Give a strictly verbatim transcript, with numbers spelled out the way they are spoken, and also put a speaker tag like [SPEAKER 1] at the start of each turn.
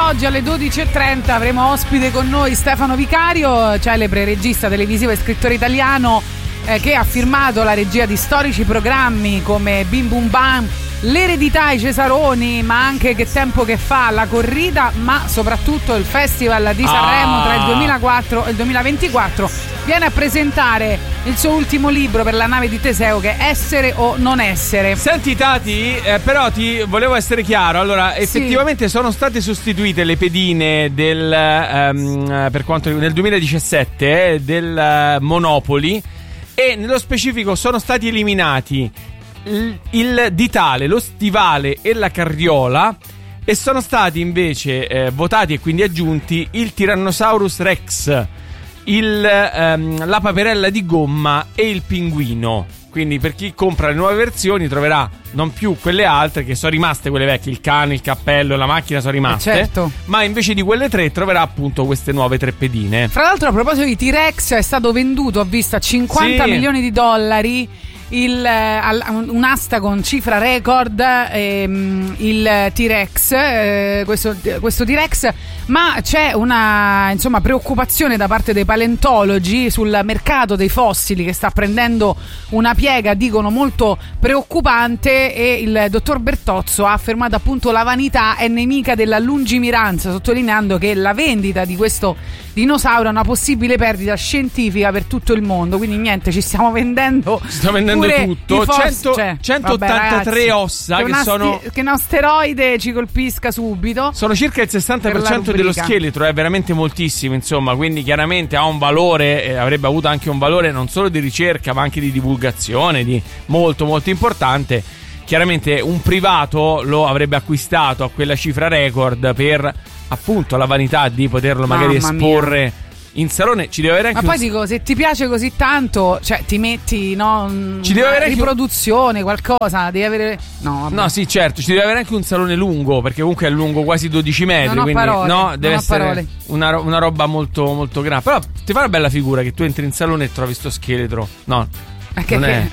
[SPEAKER 1] oggi alle dodici e trenta avremo ospite con noi Stefano Vicario, celebre regista televisivo e scrittore italiano eh, che ha firmato la regia di storici programmi come Bim Bum Bam, L'eredità, i Cesaroni, ma anche Che tempo che fa, La corrida, ma soprattutto il Festival di Sanremo ah. tra il duemilaquattro e il duemilaventiquattro. Viene a presentare il suo ultimo libro per la nave di Teseo, che è Essere o non essere.
[SPEAKER 2] Senti Tati, eh, però ti volevo essere chiaro. Allora, effettivamente sì. sono state sostituite le pedine del um, per quanto nel duemiladiciassette eh, del uh, Monopoli, e nello specifico sono stati eliminati il, il ditale, lo stivale e la carriola, e sono stati invece eh, votati e quindi aggiunti il Tyrannosaurus Rex, il, ehm, la paperella di gomma e il pinguino. Quindi per chi compra le nuove versioni troverà non più quelle altre che sono rimaste, quelle vecchie, il cane, il cappello e la macchina sono rimaste,
[SPEAKER 1] eh certo.
[SPEAKER 2] ma invece di quelle tre troverà appunto queste nuove tre pedine.
[SPEAKER 1] Fra l'altro, a proposito di T-Rex, è stato venduto, ho visto, a cinquanta
[SPEAKER 2] sì.
[SPEAKER 1] milioni di dollari il, un'asta con cifra record, ehm, il T-Rex, eh, questo, questo T-Rex, ma c'è una insomma preoccupazione da parte dei paleontologi sul mercato dei fossili, che sta prendendo una piega, dicono, molto preoccupante, e il dottor Bertozzo ha affermato appunto: la vanità è nemica della lungimiranza, sottolineando che la vendita di questo dinosauro è una possibile perdita scientifica per tutto il mondo. Quindi niente, ci stiamo vendendo,
[SPEAKER 2] ci stiamo vendendo tutto.
[SPEAKER 1] Fos-
[SPEAKER 2] cento,
[SPEAKER 1] cioè,
[SPEAKER 2] centottantatré
[SPEAKER 1] vabbè, ragazzi,
[SPEAKER 2] ossa che,
[SPEAKER 1] che,
[SPEAKER 2] che sono
[SPEAKER 1] asti- che un asteroide ci colpisca subito.
[SPEAKER 2] Sono circa il sessanta per cento per dello scheletro, è veramente moltissimo, insomma, quindi chiaramente ha un valore, eh, avrebbe avuto anche un valore non solo di ricerca ma anche di divulgazione, di molto molto importante. Chiaramente un privato lo avrebbe acquistato a quella cifra record per appunto la vanità di poterlo magari
[SPEAKER 1] Mamma
[SPEAKER 2] esporre
[SPEAKER 1] mia.
[SPEAKER 2] in salone. Ci deve avere anche
[SPEAKER 1] ma poi
[SPEAKER 2] un...
[SPEAKER 1] dico, se ti piace così tanto, cioè ti metti, no,
[SPEAKER 2] ci deve avere
[SPEAKER 1] riproduzione, anche... qualcosa devi avere. No, vabbè.
[SPEAKER 2] no, sì, certo, ci deve avere anche un salone lungo, perché comunque è lungo quasi dodici metri.
[SPEAKER 1] Non ho
[SPEAKER 2] quindi
[SPEAKER 1] parole,
[SPEAKER 2] no,
[SPEAKER 1] non
[SPEAKER 2] deve
[SPEAKER 1] ho
[SPEAKER 2] essere
[SPEAKER 1] parole.
[SPEAKER 2] una, una roba molto molto grande. Però ti fa una bella figura che tu entri in salone e trovi sto scheletro. No,
[SPEAKER 1] Che,
[SPEAKER 2] non è...
[SPEAKER 1] che,